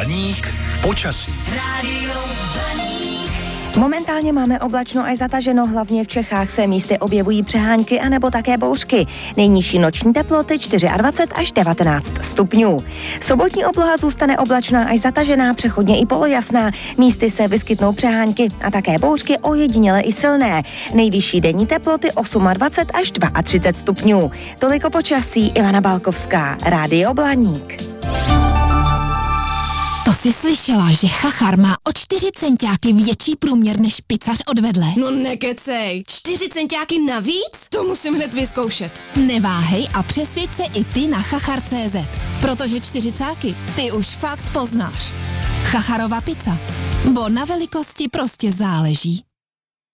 Blaník počasí. Momentálně máme oblačno až zataženo, hlavně v Čechách se místy objevují přehánky anebo také bouřky. Nejnižší noční teploty 24 až 19 stupňů. Sobotní obloha zůstane oblačná až zatažená, přechodně i polojasná. Místy se vyskytnou přehánky a také bouřky, ojediněle i silné. Nejvyšší denní teploty 28 až 32 stupňů. Toliko počasí, Ivana Balkovská, Rádio Blaník. To jsi slyšela, že Chachar má o 4 centiáky větší průměr než pizzař odvedle? No nekecej, 4 centiáky navíc? To musím hned vyzkoušet. Neváhej a přesvědč se i ty na chachar.cz, protože 40 ty už fakt poznáš. Chacharova pizza, bo na velikosti prostě záleží.